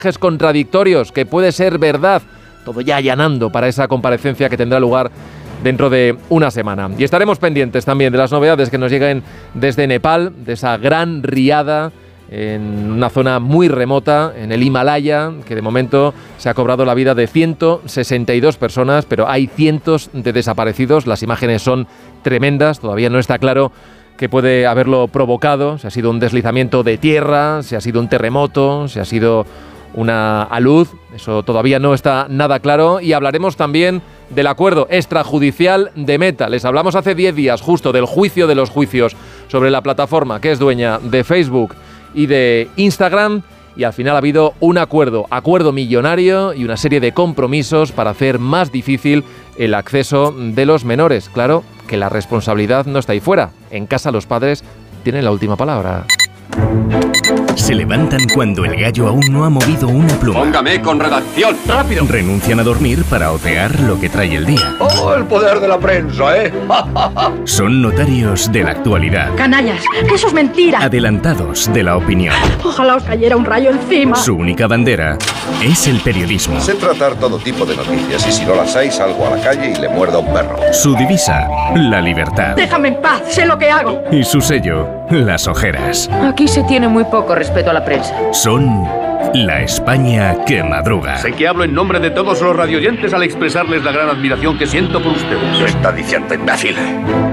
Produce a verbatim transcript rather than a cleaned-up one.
mensajes contradictorios, que puede ser verdad. Todo ya allanando para esa comparecencia que tendrá lugar dentro de una semana. Y estaremos pendientes también de las novedades que nos lleguen desde Nepal, de esa gran riada en una zona muy remota, en el Himalaya, que de momento se ha cobrado la vida de ciento sesenta y dos personas, pero hay cientos de desaparecidos. Las imágenes son tremendas, todavía no está claro qué puede haberlo provocado, si ha sido un deslizamiento de tierra, si ha sido un terremoto, si ha sido una alud, eso todavía no está nada claro. Y hablaremos también del acuerdo extrajudicial de Meta. Les hablamos hace diez días justo del juicio de los juicios sobre la plataforma que es dueña de Facebook y de Instagram, y al final ha habido un acuerdo, acuerdo millonario y una serie de compromisos para hacer más difícil el acceso de los menores. Claro que la responsabilidad no está ahí fuera. En casa los padres tienen la última palabra. Se levantan cuando el gallo aún no ha movido una pluma. Póngame con redacción, rápido. Renuncian a dormir para otear lo que trae el día. ¡Oh, el poder de la prensa, eh! Son notarios de la actualidad. Canallas, que eso es mentira. Adelantados de la opinión. Ojalá os cayera un rayo encima. Su única bandera es el periodismo. Sé tratar todo tipo de noticias y si no las hay salgo a la calle y le muerdo a un perro. Su divisa, la libertad. Déjame en paz, sé lo que hago. Y su sello, las ojeras. Aquí se tiene muy poco respeto a la prensa. Son la España que madruga. Sé que hablo en nombre de todos los radioyentes al expresarles la gran admiración que siento por ustedes. ¿Qué está diciendo, imbécil?